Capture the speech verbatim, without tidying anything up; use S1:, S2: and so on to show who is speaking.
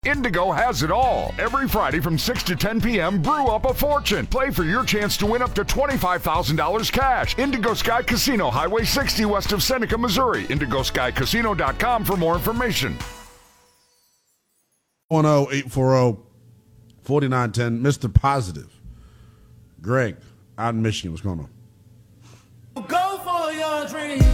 S1: Indigo has it all. Every Friday from six to ten p.m., brew up a fortune. Play for your chance to win up to twenty-five thousand dollars cash. Indigo Sky Casino, Highway sixty west of Seneca, Missouri. indigo sky casino dot com for more information.
S2: one oh eight four oh four nine one zero, Mister Positive. Greg, out in Michigan, what's going on?
S3: Go for your dreams.